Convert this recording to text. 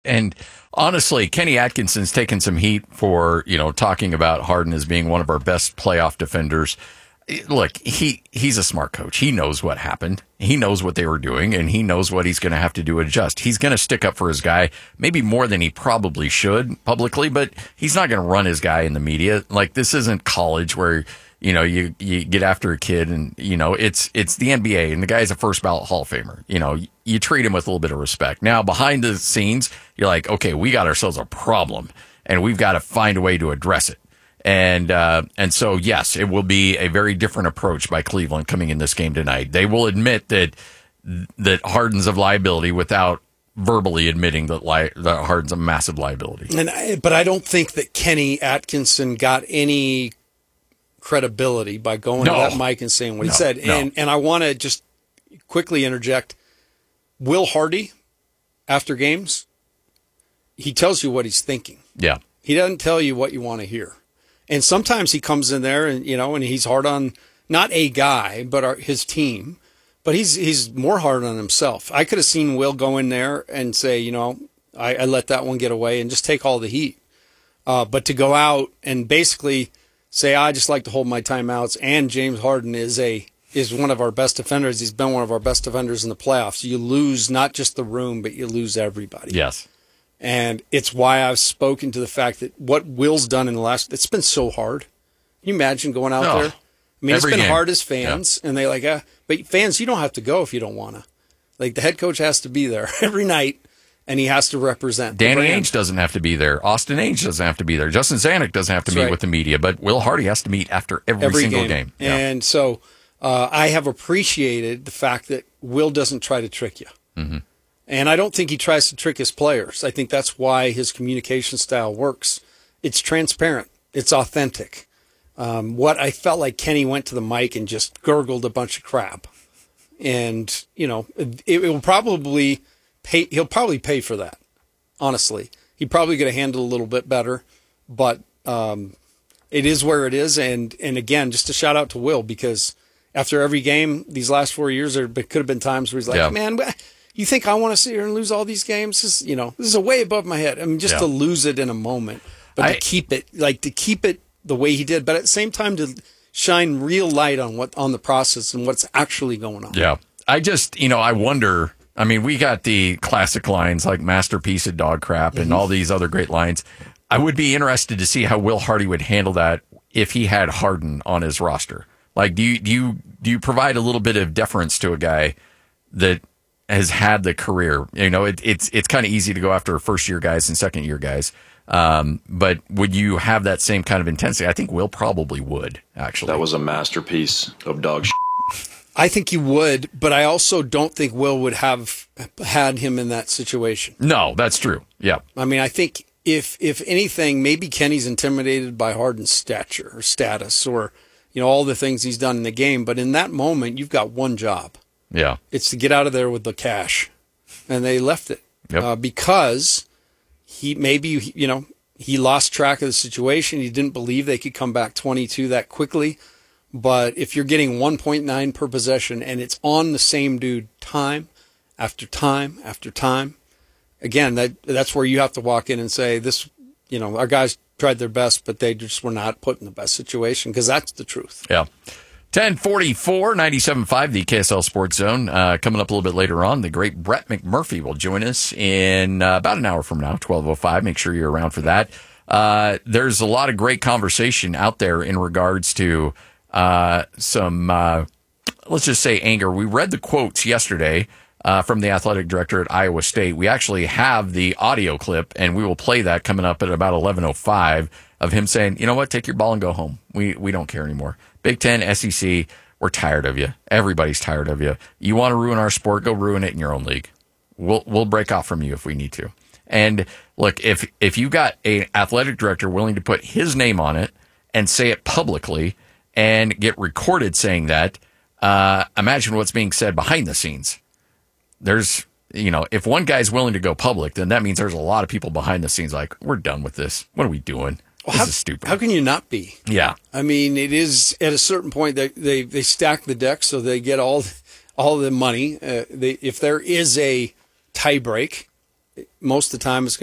And honestly, Kenny Atkinson's taken some heat for, talking about Harden as being one of our best playoff defenders. Look, he's a smart coach. He knows what happened. He knows what they were doing, and he knows what he's going to have to do to adjust. He's going to stick up for his guy, maybe more than he probably should publicly, but he's not going to run his guy in the media. Like, this isn't college where, you get after a kid and, it's the NBA, and the guy's a first ballot Hall of Famer. You treat him with a little bit of respect. Now, behind the scenes, you're like, okay, we got ourselves a problem, and we've got to find a way to address it. And so, yes, it will be a very different approach by Cleveland coming in this game tonight. They will admit that Harden's a liability without verbally admitting that Harden's a massive liability. But I don't think that Kenny Atkinson got any credibility by going to that mic and saying what he said. And I want to just quickly interject. Will Hardy, after games, he tells you what he's thinking. Yeah. He doesn't tell you what you want to hear. And sometimes he comes in there and, and he's hard on not a guy, but his team. But he's more hard on himself. I could have seen Will go in there and say, I let that one get away and just take all the heat. But to go out and basically say, I just like to hold my timeouts, and James Harden is one of our best defenders. He's been one of our best defenders in the playoffs. You lose not just the room, but you lose everybody. Yes. And it's why I've spoken to the fact that what Will's done in the it's been so hard. Can you imagine going out there? I mean, it's been hard as fans, and they but fans, you don't have to go if you don't want to. Like, the head coach has to be there every night, and he has to represent. Danny Ainge doesn't have to be there. Austin Ainge doesn't have to be there. Justin Zanuck doesn't have to meet with the media, but Will Hardy has to meet after every single game. Yeah. And so I have appreciated the fact that Will doesn't try to trick you. Mm-hmm. And I don't think he tries to trick his players. I think that's why his communication style works. It's transparent. It's authentic. What I felt like Kenny went to the mic and just gurgled a bunch of crap. And, it will probably pay. He'll probably pay for that, honestly. He probably could have handled a little bit better. But it is where it is. And again, just a shout out to Will, because after every game these last 4 years, there could have been times where he's like, man, you think I want to sit here and lose all these games? This is way above my head. I mean, just to lose it in a moment, but to keep it the way he did, but at the same time to shine real light on the process and what's actually going on. Yeah. I just, I wonder, I mean, we got the classic lines like masterpiece of dog crap and all these other great lines. I would be interested to see how Will Hardy would handle that if he had Harden on his roster. Like, do you provide a little bit of deference to a guy that has had the career? It's kind of easy to go after first-year guys and second-year guys. But would you have that same kind of intensity? I think Will probably would, actually. That was a masterpiece of dog shit. I think he would, but I also don't think Will would have had him in that situation. No, that's true. Yeah. I mean, I think if anything, maybe Kenny's intimidated by Harden's stature or status or, all the things he's done in the game. But in that moment, you've got one job. Yeah. It's to get out of there with the cash. And they left it because he lost track of the situation. He didn't believe they could come back 22 that quickly. But if you're getting 1.9 per possession and it's on the same dude time after time after time, again, that's where you have to walk in and say, this, our guys tried their best, but they just were not put in the best situation, because that's the truth. Yeah. 1044, 97.5, the KSL Sports Zone. Coming up a little bit later on, the great Brett McMurphy will join us in about an hour from now, 12:05. Make sure you're around for that. There's a lot of great conversation out there in regards to some, let's just say, anger. We read the quotes yesterday from the athletic director at Iowa State. We actually have the audio clip, and we will play that coming up at about 11:05 of him saying, you know what, take your ball and go home. We don't care anymore. Big Ten, SEC, we're tired of you. Everybody's tired of you. You want to ruin our sport, go ruin it in your own league. We'll break off from you if we need to. And look, if you got an athletic director willing to put his name on it and say it publicly and get recorded saying that, imagine what's being said behind the scenes. There's, if one guy's willing to go public, then that means there's a lot of people behind the scenes like, we're done with this. What are we doing? This is stupid. How can you not be? Yeah. I mean, it is at a certain point that they stack the deck so they get all the money. If there is a tie break, most of the time it's